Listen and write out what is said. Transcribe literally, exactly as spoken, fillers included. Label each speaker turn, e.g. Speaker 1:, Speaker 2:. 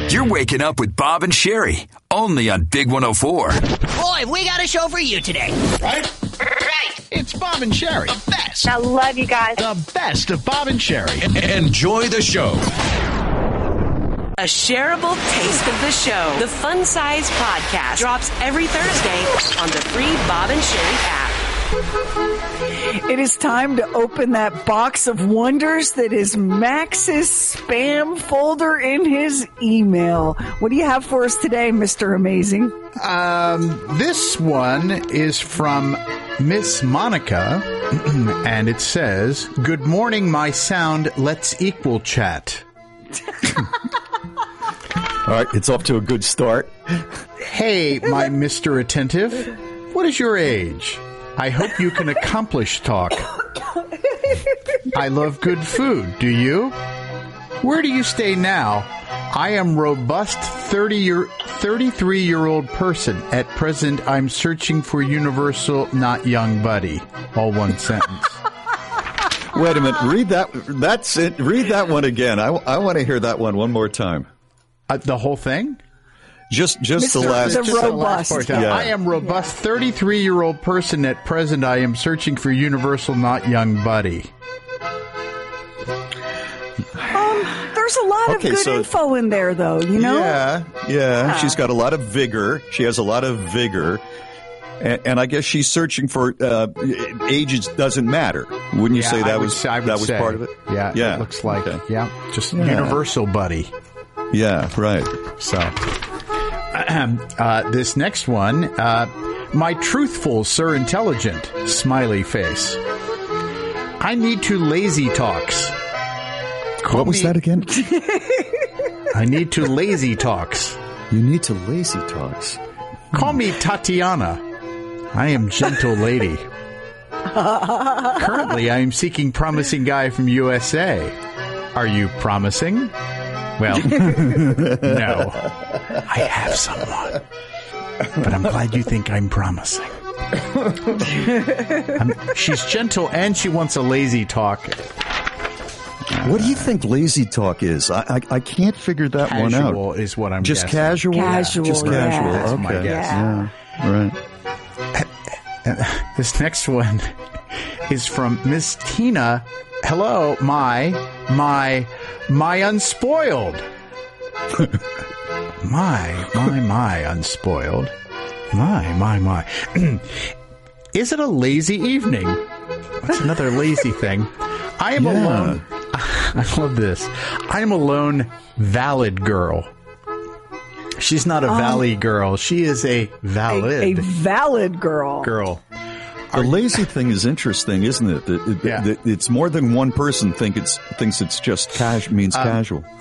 Speaker 1: You're waking up with Bob and Sherry, only on Big one oh four.
Speaker 2: Boy, we got a show for you today.
Speaker 3: Right?
Speaker 2: Right.
Speaker 3: It's Bob and Sherry. The best.
Speaker 4: I love you guys.
Speaker 3: The best of Bob and Sherry.
Speaker 5: Enjoy the show.
Speaker 6: A shareable taste of the show. The Fun Size Podcast drops every Thursday on the free Bob and Sherry app.
Speaker 7: It is time to open that box of wonders that is Max's spam folder in his email. What do you have for us today, Mister Amazing?
Speaker 8: Um, this one is from Miss Monica, and it says, "Good morning, my sound. Let's equal chat."
Speaker 9: All right, it's off to a good start.
Speaker 8: Hey, my Mister Attentive. What is your age? I hope you can accomplish talk. I love good food. Do you? Where do you stay now? I am robust thirty-year, thirty-three-year-old person. At present, I'm searching for universal, not young buddy. All one sentence.
Speaker 9: Wait a minute. Read that. That's it. Read that one again. I, I want to hear that one one more time.
Speaker 8: Uh, the whole thing?
Speaker 9: Just just
Speaker 7: Mister
Speaker 9: the last,
Speaker 7: the
Speaker 8: just the
Speaker 7: robust.
Speaker 8: last part.
Speaker 9: Yeah.
Speaker 8: I am robust thirty-three-year-old person. At present, I am searching for universal, not young buddy.
Speaker 7: Um, there's a lot
Speaker 9: Okay,
Speaker 7: of good
Speaker 9: so-
Speaker 7: info in there, though, you know?
Speaker 9: Yeah, yeah. She's got a lot of vigor. She has a lot of vigor. And, and I guess she's searching for uh, age doesn't matter. Wouldn't you
Speaker 8: Yeah,
Speaker 9: say
Speaker 8: I
Speaker 9: that
Speaker 8: would
Speaker 9: was
Speaker 8: say- I would
Speaker 9: that was
Speaker 8: say.
Speaker 9: part of it?
Speaker 8: Yeah,
Speaker 9: Yeah.
Speaker 8: it looks like,
Speaker 9: Okay.
Speaker 8: yeah, just
Speaker 9: Yeah.
Speaker 8: universal buddy.
Speaker 9: Yeah, right.
Speaker 8: So, uh, this next one, uh, my truthful, sir, intelligent, smiley face. I need to lazy talks. Call
Speaker 9: What was
Speaker 8: me-
Speaker 9: that again?
Speaker 8: I need to lazy talks.
Speaker 9: You need to lazy talks.
Speaker 8: Call me Tatiana. I am gentle lady. Currently, I am seeking promising guy from U S A. Are you promising? Well, no. I have someone. But I'm glad you think I'm promising. I'm, she's gentle and she wants a lazy talk.
Speaker 9: What do you think lazy talk is? I I, I can't figure that one out.
Speaker 8: Casual is what I'm
Speaker 9: Just
Speaker 8: guessing.
Speaker 9: casual?
Speaker 7: Casual,
Speaker 9: Just
Speaker 7: yeah.
Speaker 9: casual.
Speaker 7: That's
Speaker 9: Okay.
Speaker 8: my guess.
Speaker 9: Yeah. Right.
Speaker 8: This next one is from Miss Tina. Hello, my, my, my unspoiled. my, my, my unspoiled. My, my, my. Is it a lazy evening? That's another lazy thing. I am
Speaker 9: Yeah.
Speaker 8: alone. I love this. I am a lone valid girl. She's not a valley girl. She is a valid
Speaker 7: A, a valid girl.
Speaker 8: girl.
Speaker 9: The lazy thing is interesting, isn't it? That- that-
Speaker 8: Yeah.
Speaker 9: that it's more than one person think it's thinks it's just cash means casual.